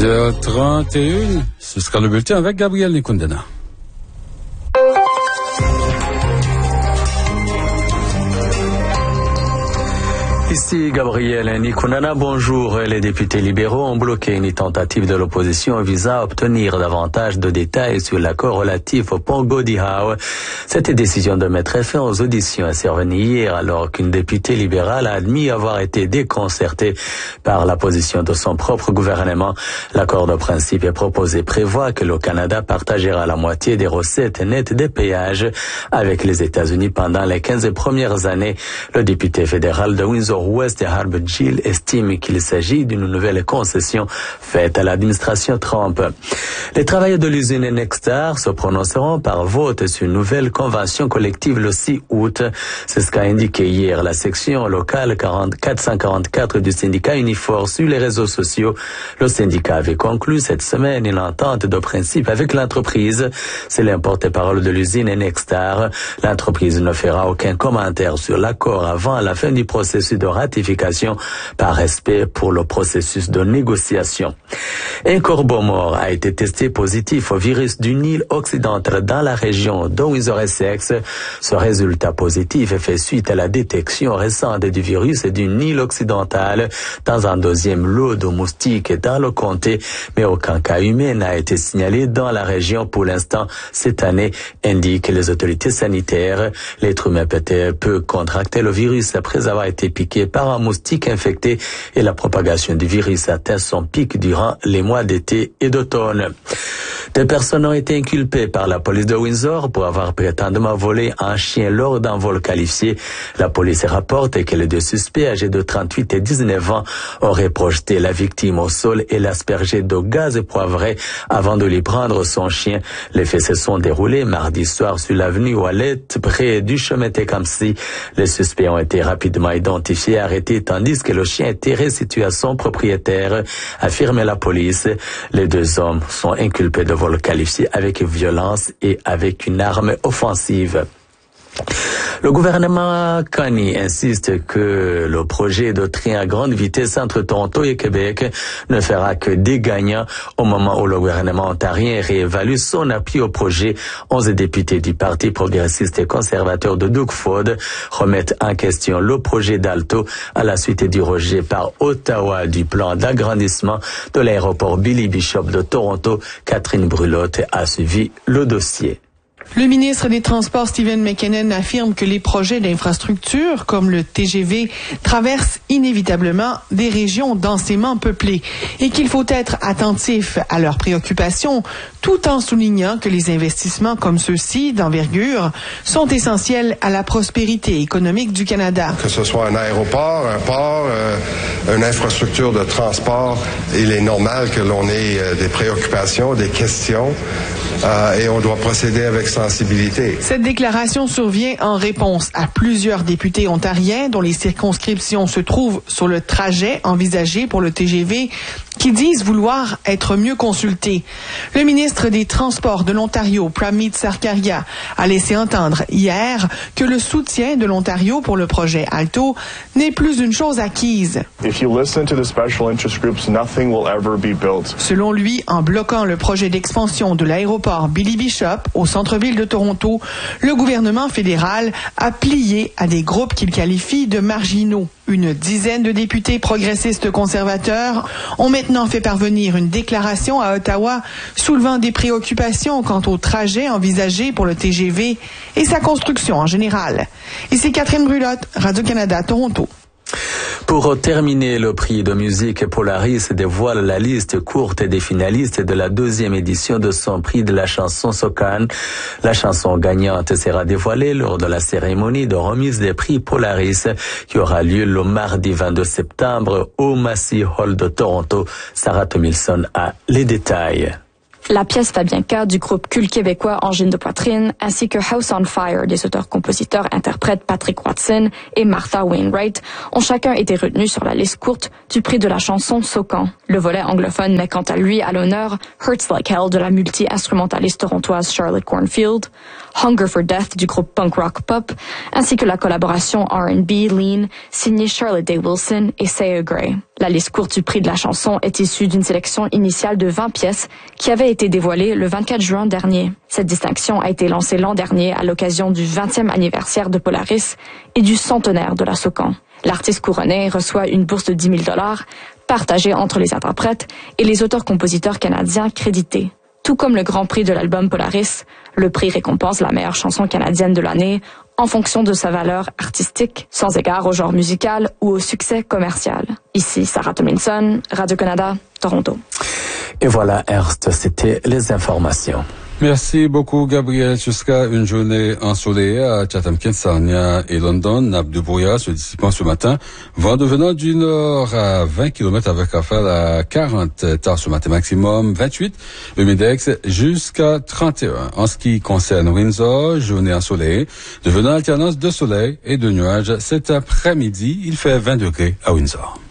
6h31, ce sera le bulletin avec Gabriel Nikundana. Ici Gabriel Nikundana, bonjour. Les députés libéraux ont bloqué une tentative de l'opposition visant à obtenir davantage de détails sur l'accord relatif au pont Gordie Howe. Cette décision de mettre fin aux auditions est survenue hier alors qu'une députée libérale a admis avoir été déconcertée par la position de son propre gouvernement. L'accord de principe proposé prévoit que le Canada partagera la moitié des recettes nettes des péages avec les États-Unis pendant les 15 premières années. Le député fédéral de Windsor-West, Harb Gill, estime qu'il s'agit d'une nouvelle concession faite à l'administration Trump. Les travailleurs de l'usine Nexstar se prononceront par vote sur une nouvelle convention collective le 6 août. C'est ce qu'a indiqué hier la section locale 444 du syndicat Unifor sur les réseaux sociaux. Le syndicat avait conclu cette semaine une entente de principe avec l'entreprise. C'est le porte-parole de l'usine Nexstar. L'entreprise ne fera aucun commentaire sur l'accord avant la fin du processus de ratification par respect pour le processus de négociation. Un corbeau mort a été testé positif au virus du Nil occidental dans la région de Windsor-Essex. Ce résultat positif est fait suite à la détection récente du virus du Nil occidental dans un deuxième lot de moustiques dans le comté, mais aucun cas humain n'a été signalé dans la région pour l'instant cette année, indiquent les autorités sanitaires. L'être humain peut contracter le virus après avoir été piqué par un moustique infecté et la propagation du virus atteint son pic durant les mois d'été et d'automne. Des personnes ont été inculpées par la police de Windsor pour avoir prétendument volé un chien lors d'un vol qualifié. La police rapporte que les deux suspects âgés de 38 et 19 ans auraient projeté la victime au sol et l'aspergé de gaz poivré avant de lui prendre son chien. Les faits se sont déroulés mardi soir sur l'avenue Ouellette, près du chemin Tecumseh. Les suspects ont été rapidement identifiés et arrêtés tandis que le chien était restitué à son propriétaire, affirme la police. Les deux hommes sont inculpés de vol qualifié avec violence et avec une arme offensive. Le gouvernement Carney insiste que le projet de train à grande vitesse entre Toronto et Québec ne fera que des gagnants au moment où le gouvernement ontarien réévalue son appui au projet. 11 députés du Parti progressiste et conservateur de Doug Ford remettent en question le projet d'Alto à la suite du rejet par Ottawa du plan d'agrandissement de l'aéroport Billy Bishop de Toronto. Catherine Brulotte a suivi le dossier. Le ministre des Transports, Stephen McKinnon, affirme que les projets d'infrastructure, comme le TGV, traversent inévitablement des régions densément peuplées et qu'il faut être attentif à leurs préoccupations, tout en soulignant que les investissements comme ceux-ci, d'envergure, sont essentiels à la prospérité économique du Canada. Que ce soit un aéroport, un port, une infrastructure de transport, il est normal que l'on ait des préoccupations, des questions, et on doit procéder avec sensibilité. Cette déclaration survient en réponse à plusieurs députés ontariens dont les circonscriptions se trouvent sur le trajet envisagé pour le TGV qui disent vouloir être mieux consultés. Le ministre des Transports de l'Ontario, Pramit Sarkaria, a laissé entendre hier que le soutien de l'Ontario pour le projet Alto n'est plus une chose acquise. Selon lui, en bloquant le projet d'expansion de l'aéroport Billy Bishop au centre-ville de Toronto, le gouvernement fédéral a plié à des groupes qu'il qualifie de marginaux. Une dizaine de députés progressistes conservateurs ont maintenant fait parvenir une déclaration à Ottawa soulevant des préoccupations quant au trajet envisagé pour le TGV et sa construction en général. Ici Catherine Brulotte, Radio-Canada, Toronto. Pour terminer, le prix de musique Polaris dévoile la liste courte des finalistes de la deuxième édition de son prix de la chanson Socan. La chanson gagnante sera dévoilée lors de la cérémonie de remise des prix Polaris qui aura lieu le mardi 22 septembre au Massey Hall de Toronto. Sarah Tomilson a les détails. La pièce Fabienka du groupe culte québécois Angine de poitrine ainsi que House on Fire des auteurs-compositeurs-interprètes Patrick Watson et Martha Wainwright ont chacun été retenus sur la liste courte du prix de la chanson Socan. Le volet anglophone met quant à lui à l'honneur Hurts Like Hell de la multi-instrumentaliste torontoise Charlotte Cornfield, Hunger for Death du groupe punk rock pop, ainsi que la collaboration R&B Lean signée Charlotte Day Wilson et Saya Gray. La liste courte du prix de la chanson est issue d'une sélection initiale de 20 pièces qui avait été dévoilée le 24 juin dernier. Cette distinction a été lancée l'an dernier à l'occasion du 20e anniversaire de Polaris et du centenaire de la SOCAN. L'artiste couronné reçoit une bourse de 10 000 $ partagée entre les interprètes et les auteurs-compositeurs canadiens crédités. Tout comme le Grand Prix de l'album Polaris, le prix récompense la meilleure chanson canadienne de l'année en fonction de sa valeur artistique, sans égard au genre musical ou au succès commercial. Ici Sarah Tomlinson, Radio-Canada, Toronto. Et voilà, Ernst, c'était les informations. Merci beaucoup, Gabriel. Jusqu'à une journée ensoleillée à Chatham-Kent, Sarnia et London. Nappe de brouillard se dissipant ce matin. Vent devenant du nord à 20 km avec rafale à 40 tard ce matin maximum, 28. Le Midex jusqu'à 31. En ce qui concerne Windsor, journée ensoleillée, devenant alternance de soleil et de nuages cet après-midi. Il fait 20 degrés à Windsor.